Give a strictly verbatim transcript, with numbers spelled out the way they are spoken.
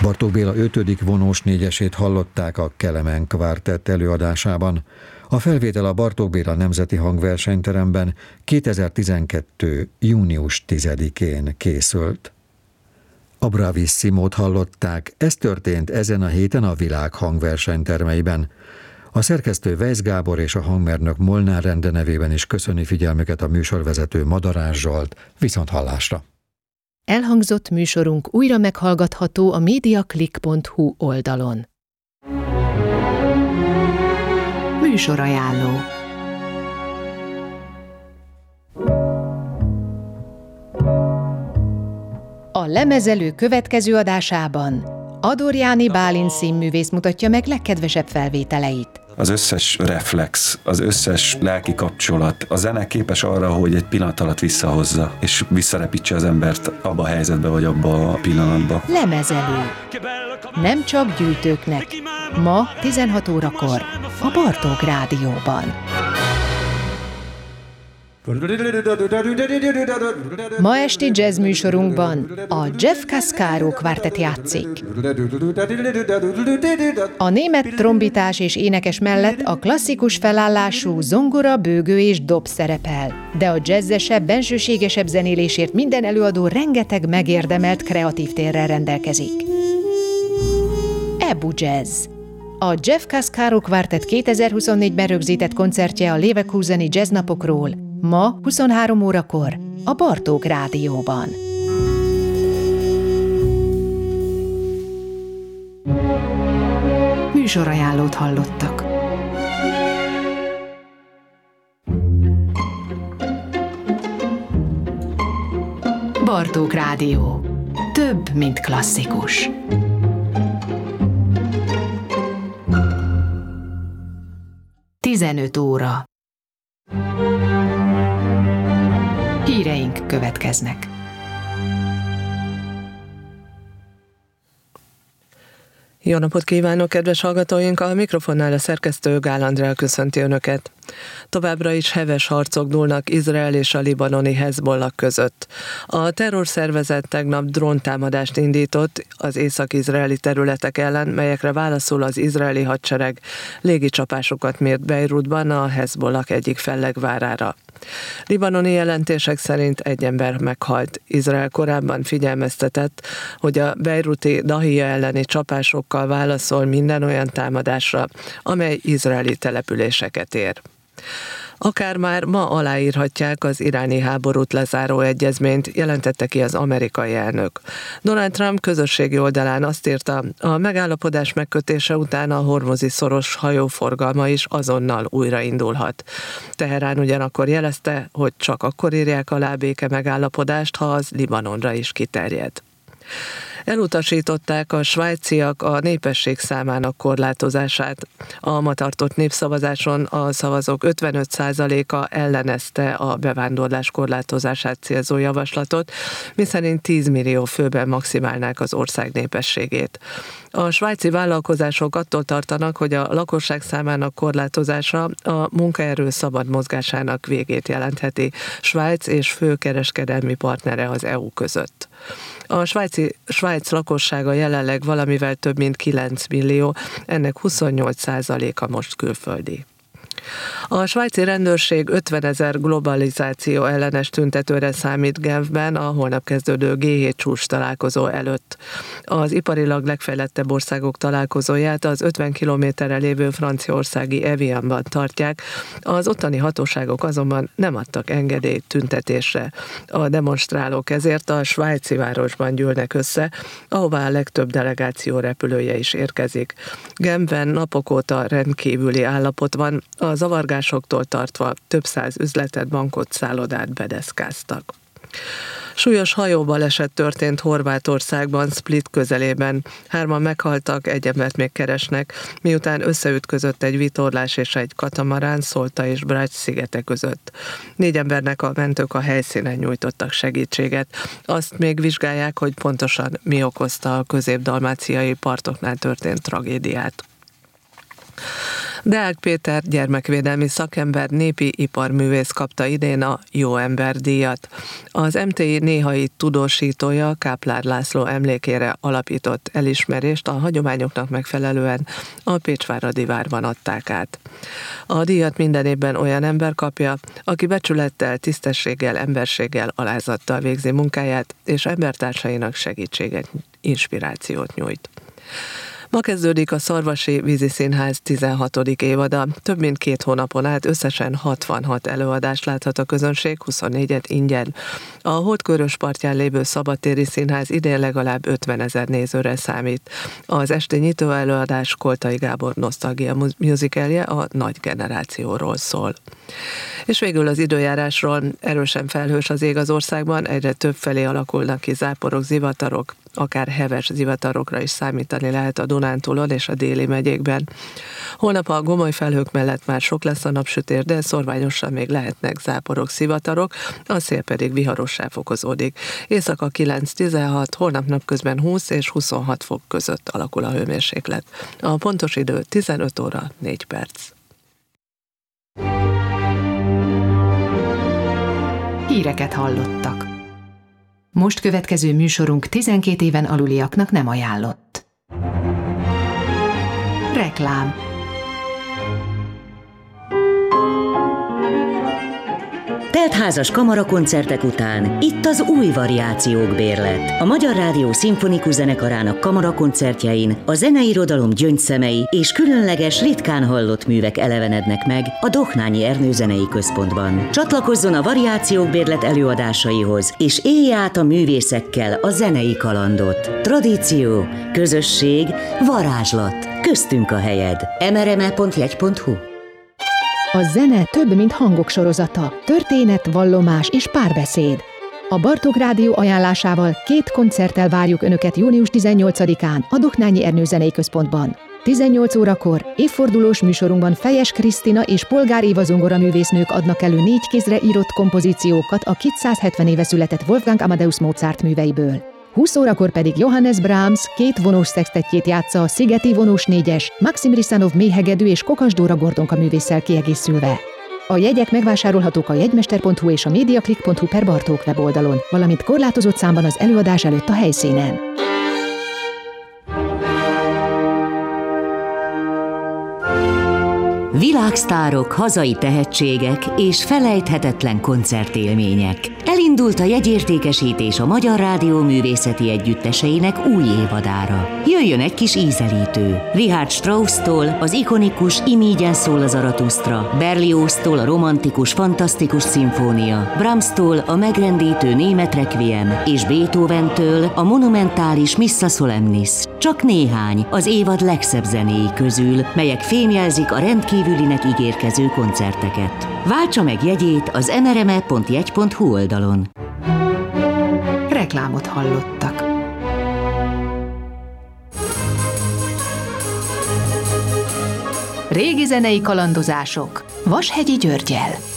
Bartók Béla ötödik vonós négyesét hallották a Kelemen Quartet előadásában. A felvétel a Bartók Béla Nemzeti Hangversenyteremben kétezer-tizenkettő. június tizedikén készült. A Bravisssimót hallották, ez történt ezen a héten a világ hangversenytermeiben. A szerkesztő Weisz Gábor és a hangmérnök Molnár Rende nevében is köszöni figyelmüket a műsorvezető Madarás Zsolt. Viszonthallásra! Elhangzott műsorunk újra meghallgatható a mediaclick pont hu oldalon. Műsorajánló. A Lemezelő következő adásában Ador Jáni Bálint színművész mutatja meg legkedvesebb felvételeit. Az összes reflex, az összes lelki kapcsolat, a zene képes arra, hogy egy pillanat alatt visszahozza, és visszarepítse az embert abba a helyzetbe, vagy abba a pillanatba. Lemezelő. Nem csak gyűjtőknek. Ma tizenhat órakor a Bartók Rádióban. Ma esti jazz műsorunkban a Jeff Cascaro Quartet játszik. A német trombitás és énekes mellett a klasszikus felállású zongora, bőgő és dob szerepel, de a jazzesebb, bensőségesebb zenélésért minden előadó rengeteg megérdemelt kreatív térrel rendelkezik. Ebu Jazz. A Jeff Cascaro Quartet kétezer-huszonnégyben rögzített koncertje a Leverkuseni jazznapokról ma huszonhárom órakor a Bartók Rádióban. Műsorajánlót hallottak. Bartók Rádió. Több, mint klasszikus. tizenöt óra. Híreink következnek. Jó napot kívánok, kedves hallgatóink! A mikrofonnál a szerkesztő Gál Andrea köszönti Önöket. Továbbra is heves harcok dúlnak Izrael és a libanoni Hezbollah között. A terrorszervezet tegnap dróntámadást indított az észak-izraeli területek ellen, melyekre válaszul az izraeli hadsereg légicsapásokat mért Beirutban a Hezbollah egyik fellegvárára. Libanoni jelentések szerint egy ember meghalt. Izrael korábban figyelmeztetett, hogy a beiruti Dahija elleni csapásokkal válaszol minden olyan támadásra, amely izraeli településeket ér. Akár már ma aláírhatják az iráni háborút lezáró egyezményt, jelentette ki az amerikai elnök. Donald Trump közösségi oldalán azt írta, a megállapodás megkötése után a hormuzi szoros hajóforgalma is azonnal újraindulhat. Teherán ugyanakkor jelezte, hogy csak akkor írják alá a béke megállapodást, ha az Libanonra is kiterjed. Elutasították a svájciak a népesség számának korlátozását. A ma tartott népszavazáson a szavazók ötvenöt százaléka ellenezte a bevándorlás korlátozását célzó javaslatot, miszerint tíz millió főben maximálnák az ország népességét. A svájci vállalkozások attól tartanak, hogy a lakosság számának korlátozása a munkaerő szabad mozgásának végét jelentheti Svájc és fő kereskedelmi partnere az é u között. A svájci, Svájc lakossága jelenleg valamivel több mint kilenc millió, ennek huszonnyolc százaléka most külföldi. A svájci rendőrség ötvenezer globalizáció ellenes tüntetőre számít Genfben a holnap kezdődő gé hét csúcs találkozó előtt. Az iparilag legfejlettebb országok találkozóját az ötven kilométerre lévő franciaországi Evianban tartják, az ottani hatóságok azonban nem adtak engedélyt tüntetésre. A demonstrálók ezért a svájci városban gyűlnek össze, ahová a legtöbb delegáció repülője is érkezik. Genfben napok óta rendkívüli állapot van, a zavargásoktól tartva több száz üzletet, bankot, szállodát bedeszkáztak. Súlyos hajóbaleset történt Horvátországban, Split közelében. Hárman meghaltak, egy embert még keresnek, miután összeütközött egy vitorlás és egy katamarán Szolta és Brač szigete között. Négy embernek a mentők a helyszínen nyújtottak segítséget. Azt még vizsgálják, hogy pontosan mi okozta a közép-dalmáciai partoknál történt tragédiát. Deák Péter gyermekvédelmi szakember, népi iparművész kapta idén a Jó Ember díjat. Az em té i néhai tudósítója Káplár László emlékére alapított elismerést a hagyományoknak megfelelően a Pécsváradi várban adták át. A díjat minden évben olyan ember kapja, aki becsülettel, tisztességgel, emberséggel, alázattal végzi munkáját, és embertársainak segítséget, inspirációt nyújt. Ma kezdődik a Szarvasi Víziszínház tizenhatodik évada. Több mint két hónapon át összesen hatvanhat előadást láthat a közönség, huszonnégyet ingyen. A Holdkörös partján lévő szabadtéri színház idén legalább ötvenezer nézőre számít. Az esti nyitó előadás Koltai Gábor nosztalgia musicalje a nagy generációról szól. És végül az időjárásról. Erősen felhős az ég az országban, egyre több felé alakulnak ki záporok, zivatarok, akár heves zivatarokra is számítani lehet a Dunántúlon és a déli megyékben. Holnap a gomoly felhők mellett már sok lesz a napsütér, de szorványosan még lehetnek záporok, zivatarok, a szél pedig viharossá fokozódik. Éjszaka kilenc-tizenhat, holnap napközben húsz és huszonhat fok között alakul a hőmérséklet. A pontos idő tizenöt óra négy perc. Híreket hallottak. Most következő műsorunk tizenkét éven aluliaknak nem ajánlott. Reklám. Teltházas kamarakoncertek után itt az új variációk bérlet. A Magyar Rádió Szimfonikus Zenekarának kamarakoncertjein a zeneirodalom gyöngyszemei és különleges, ritkán hallott művek elevenednek meg a Dohnányi Ernő Zenei Központban. Csatlakozzon a variációk bérlet előadásaihoz, és élje át a művészekkel a zenei kalandot. Tradíció, közösség, varázslat. Köztünk a helyed. em er em e pont jegy pont hu. A zene több, mint hangok sorozata, történet, vallomás és párbeszéd. A Bartók Rádió ajánlásával két koncerttel várjuk Önöket június tizennyolcadikán a Dohnányi Ernő Zenei Központban. tizennyolc órakor évfordulós műsorunkban Fejes Krisztina és Polgár Éva zongoraművésznők adnak elő négy kézre írott kompozíciókat a kétszázhetven éve született Wolfgang Amadeus Mozart műveiből. húsz órakor pedig Johannes Brahms két vonós szextettjét játsza a Szigeti vonós négyes, Maxim Risanov méhegedű és Kokas Dóra Gordonka művésszel kiegészülve. A jegyek megvásárolhatók a jegymester pont hu és a mediaclick pont hu per Bartók weboldalon, valamint korlátozott számban az előadás előtt a helyszínen. Világsztárok, hazai tehetségek és felejthetetlen koncertélmények. Elindult a jegyértékesítés a Magyar Rádió művészeti együtteseinek új évadára. Jöjjön egy kis ízelítő. Richard Strauss-tól az ikonikus Imígyen szól a Zaratusztra, Berlioz-tól a romantikus, fantasztikus szimfónia, Brahms-tól a megrendítő német requiem és Beethoven-től a monumentális Missa Solemnis. Csak néhány az évad legszebb zenéi közül, melyek fémjelzik a rendkívülinek ígérkező koncerteket. Váltsa meg jegyét az em er em e pont jegy pont hu oldalon. Reklámot hallottak. Régi zenei kalandozások Vashegyi Györggyel.